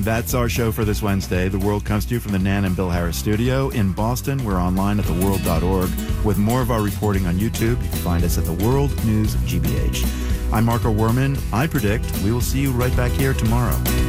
That's our show for this Wednesday. The World comes to you from the Nan and Bill Harris studio. In Boston, we're online at theworld.org with more of our reporting on YouTube. You can find us at The World News GBH. I'm Marco Werman. I predict we will see you right back here tomorrow.